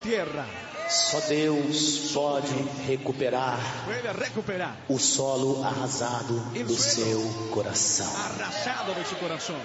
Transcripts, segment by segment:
tierra. Só Deus pode recuperar o solo arrasado do seu coração. Arrasado de su corazón.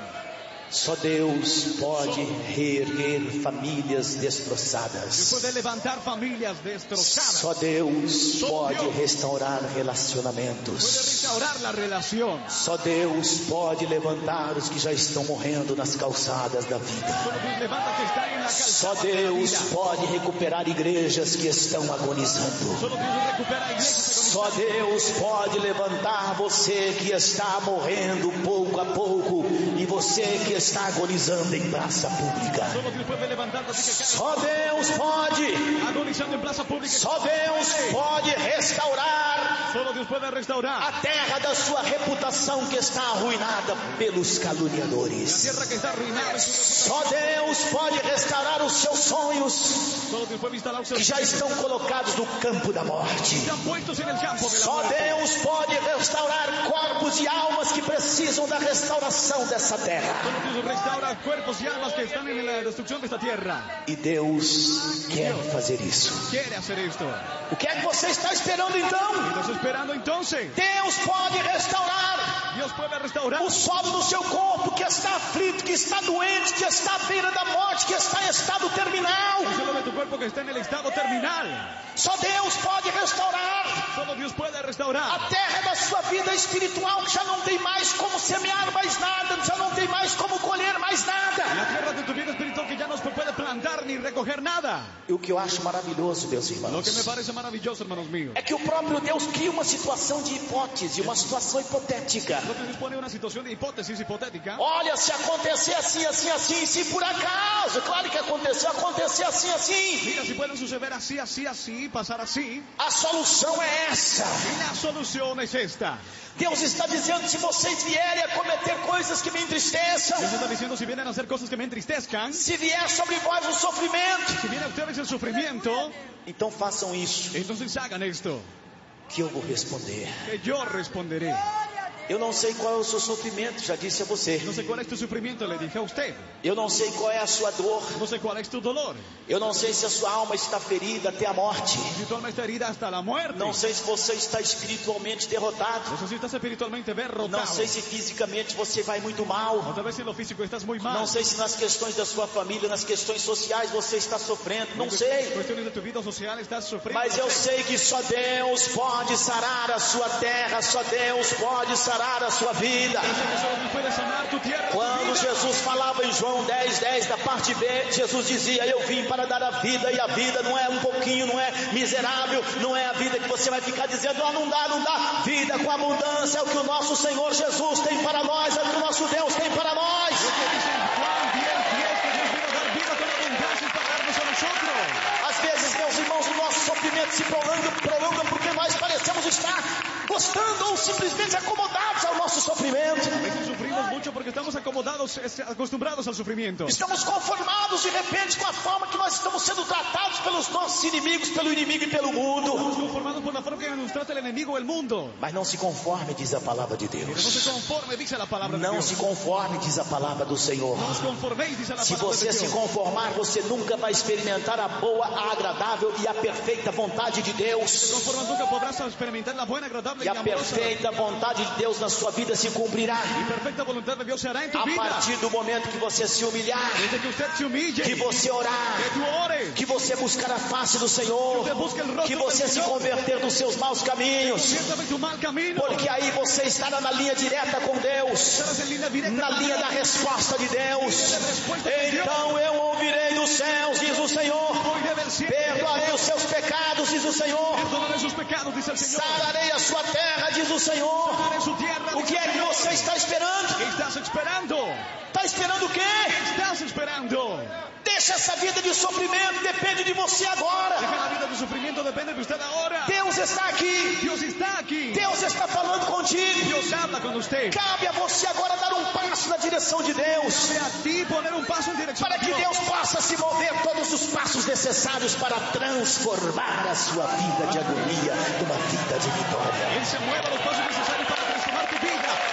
Só Deus pode reerguer famílias destroçadas. Puede levantar familias destrozadas. Só Deus pode Deus restaurar puede relacionamentos. restaurar la relación. Só Deus pode levantar os que já estão morrendo nas calçadas da vida. Solo Dios levanta que está en la Só calzada de la Deus vida. pode recuperar igrejas que estão agonizando. Solo Dios recupera iglesias Só Deus pode levantar você que está morrendo pouco a pouco e você que está agonizando em praça pública. Solo Dios puede levantar a ti que cae Só Deus pode. agonizando en plaza pública. Só Deus pode restaurar Solo Dios puede restaurar a terra da sua reputação que está arruinada pelos la caluniadores. tierra que está arruinada en su reputación. Só Deus pode restaurar os seus sonhos Solo Dios puede instalar que já estão colocados no campo da morte. están puestos en el campo de la Só muerte. Deus pode restaurar corpos e almas que precisam da restauração dessa terra. Solo Dios restaura cuerpos y almas que están en la destrucción de esta tierra. E Deus quer fazer isso. Quiere hacer esto. O que é que você está esperando então? ¿Estás esperando entonces? Deus pode restaurar Dios puede restaurar o solo do seu corpo que está aflito, que está doente, que está à beira da morte, que está em estado terminal. el suelo de tu cuerpo que está en el estado terminal. Só Deus pode restaurar Solo Dios puede restaurar a terra da sua vida espiritual, que já não tem mais como semear mais nada, já não tem mais como colher mais nada. la tierra de tu vida espiritual que ya no se puede plantar ni recoger nada. E o que eu acho maravilhoso, meus Lo irmãos, que me parece maravilloso, hermanos míos, é que o próprio Deus cria uma situação de hipótese, uma situação hipotética. lo que Dios pone una situación de hipótesis hipotética. Olha, se acontecer assim, assim, assim, se por acaso, claro que aconteceu, acontecer assim, assim, Mira, si pueden suceder así, así, así, pasar así. a solução é essa. Y la solución es esta. Deus está dizendo, se vocês vierem a cometer coisas que me entristeçam, Dios está diciendo, si vienen a hacer cosas que me entristezcan, se vier sobre vós o sofrimento, si viene a ustedes el sufrimiento, então façam isso, entonces hagan esto, que eu vou responder. que yo responderé. Eu não sei qual é o seu sofrimento, já disse a você. No sé cuál es tu sufrimiento, le dije a usted. Eu não sei qual é a sua dor. No sé cuál es tu dolor. Eu não sei se a sua alma está ferida até a morte. Si tu alma está herida hasta la muerte. Não sei se você está espiritualmente derrotado. No sé si estás espiritualmente derrotado. Não sei se fisicamente você vai muito mal. O tal vez en lo físico estás muy mal. Não sei se nas questões da sua família, nas questões sociais você está sofrendo. Não sei. Cuestiones de tu vida social estás sufriendo. Mas eu sei que só Deus pode sarar a sua terra. Só Deus pode sarar a sua vida. Yo sé que solo Dios puede sanar tu tierra, tu Quando vida. Jesus falava em João 10:10 da parte B, Jesus dizia, eu vim para dar a vida, e a vida não é um pouquinho, não é miserável, não é a vida que você vai ficar dizendo, não dá, não dá. Vida com abundância é o que o nosso Senhor Jesus tem para nós, é o que o nosso Deus tem para nós. Que dice en Juan 10:10 que Dios vino a dar vida con abundancia y pagarnos a nosotros. Às vezes, meus irmãos, o nosso sofrimento se prolonga porque nós parecemos estar gostando ou simplesmente acomodados ao nosso sofrimento. A veces sufrimos mucho porque estamos acomodados, acostumbrados al sufrimiento. Estamos conformados de repente com a forma que nós estamos sendo tratados pelos nossos inimigos, pelo inimigo e pelo mundo. Estamos conformados por la forma que nos trata el enemigo o el mundo. Mas não se conforme, diz a palavra de Pero no Deus. se conforme, dice la palabra de Não Dios. se conforme, diz a palavra do Senhor. No os conforméis, dice la Se palabra você de se Dios. conformar, você nunca vai experimentar a boa, a agradável e a perfeita vontade de Deus. Conformas nunca podrás experimentar la buena, agradable E y a amorosa perfeita vontade de Deus na sua vida se cumprirá y perfecta voluntad de Dios se hará en tu a vida. partir do momento que você se humilhar, Desde que usted se humille, que você orar, que tú ores, que você buscar a face do Senhor, que usted busque el rostro que você del se Señor, converter dos seus maus caminhos, conviértame en tu mal camino. porque aí você estará na linha direta com Deus, Estarás en línea directa na con linha Dios. da resposta de Deus. Respuesta de Dios. Então eu ouvirei dos céus, diz o Senhor, Oiré del cielo, perdoarei os seus pecados, diz o Senhor, perdonaré sus pecados, dice el Señor. sararei a sua terra, diz o Senhor. Sanaré su tierra. O que é que você está esperando? ¿Qué estás esperando? Está esperando o quê? ¿Qué estás esperando? Deixa essa vida de sofrimento, depende de você agora. Deja la vida de sufrimiento, depende de usted ahora. Deus está aqui, Dios está aquí. Deus está falando contigo. Dios habla con usted. Cabe a você agora dar um passo na direção de Deus, Cabe a ti poner un paso en dirección para a que Dios. Deus possa se mover todos os passos necessários para transformar a sua vida de agonia numa vida de vitória. Él se mueva los pasos necesarios para transformar tu vida en vida de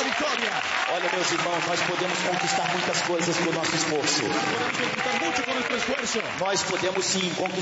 la victoria. Olha, meus irmãos, nós podemos conquistar muitas coisas com o nosso esforço. Podemos conquistar mucho con nuestro esfuerzo. Nós podemos sim conquistar